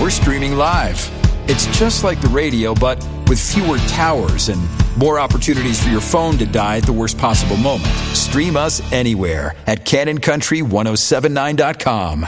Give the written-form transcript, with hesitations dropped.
we're streaming live. It's just like the radio, but with fewer towers and more opportunities for your phone to die at the worst possible moment. Stream us anywhere at CannonCountry1079.com.